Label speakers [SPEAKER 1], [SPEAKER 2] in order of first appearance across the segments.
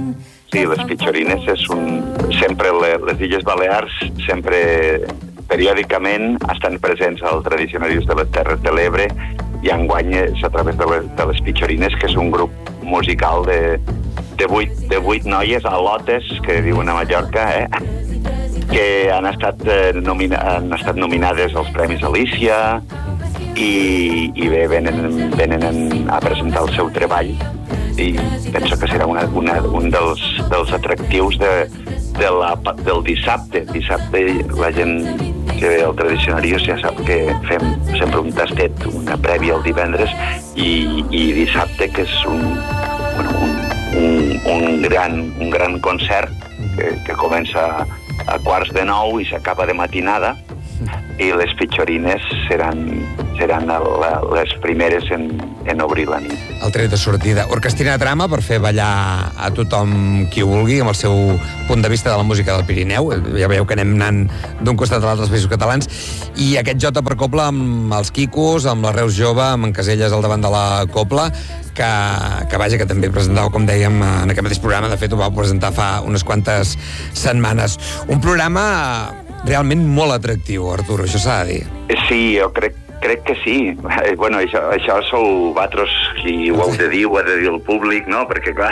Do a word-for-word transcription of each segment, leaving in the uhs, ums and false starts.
[SPEAKER 1] Sí, les Pitxorines és un... Sempre les Illes Balears, sempre periòdicament estan presents als tradicionaris de les Terres de l'Ebre i enguany és a través de les, de les Pitxorines, que és un grup musical de, de, vuit, de vuit noies al·lotes, que diuen a Mallorca, eh? que han estat, eh, nomina, han estat nominades als Premis Alícia i, i bé, venen, venen a presentar el seu treball i penso que serà una, una, un dels, dels atractius de, de la, del dissabte. Dissabte la gent que ve al Tradicionarius ja sap que fem sempre un tastet, una prèvia el divendres i, i dissabte, que és un, bueno, un, un, un, gran, un gran concert que, que comença a quarts de nou i s'acaba de matinada i les Pitxorines seran, seran la, les primeres en, en obrir la nit.
[SPEAKER 2] El tret de sortida. Orquestina de trama per fer ballar a tothom qui ho vulgui, amb el seu punt de vista de la música del Pirineu. Ja veieu que anem anant d'un costat a l'altre als Països Catalans. I aquest jota per copla amb els Quicos, amb la Reus Jove, amb en Caselles al davant de la copla, que, que vaja, que també presentàveu, com dèiem, en aquest mateix programa. De fet, ho vau presentar fa unes quantes setmanes. Un programa realment molt atractiu, Artur, això s'ha de dir.
[SPEAKER 1] Sí, jo crec, crec que sí. Bueno, això, això sou vosaltres qui ho heu de dir, ho ha de dir el públic, no? Perquè, clar,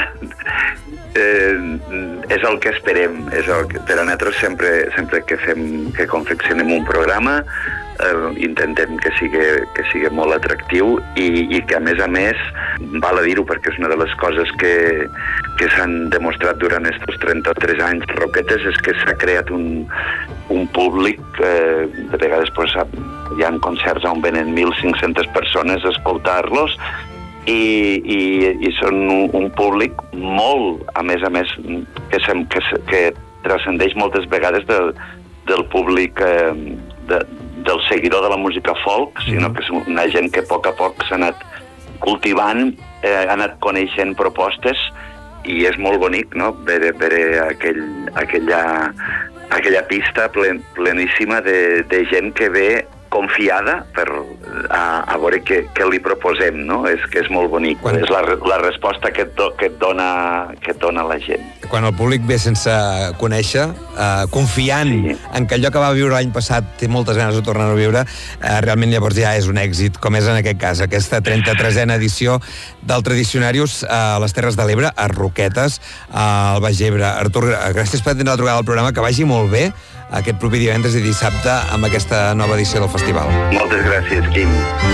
[SPEAKER 1] eh, és el que esperem. És el que, per a nosaltres, sempre, sempre que, fem, que confeccionem un programa, eh, intentem que sigui, que sigui molt atractiu i, i que, a més a més, val a dir-ho perquè és una de les coses que, que s'han demostrat durant aquests trenta-tres anys Roquetes, és que s'ha creat un, un públic, eh, de vegades pues, hi ha concerts on venen mil cinc-centes persones a escoltar-los i, i, i són un, un públic molt, a més a més, que, se, que, que transcendeix moltes vegades del, del públic eh, de, del seguidor de la música folk, sinó que és una gent que a poc a poc s'ha anat cultivant, eh, ha anat coneixent propostes i és molt bonic, no?, veure, veure aquell, aquella, aquella pista plen, pleníssima de, de gent que ve confiada per a, a veure què, què li proposem, no? És que és molt bonic. Quan... És la, la resposta que et, do, que, et dona, que et dona la gent.
[SPEAKER 2] Quan el públic ve sense conèixer, eh, confiant sí. en que allò que va viure l'any passat té moltes ganes de tornar a viure, eh, realment llavors ja és un èxit, com és en aquest cas, aquesta trenta-tresena edició del Tradicionarius a les Terres de l'Ebre, a Roquetes, al Baix Ebre. Artur, gràcies per atendre la trucada del programa, que vagi molt bé aquest proper divendres i dissabte amb aquesta nova edició del festival.
[SPEAKER 1] Moltes gràcies, Quim.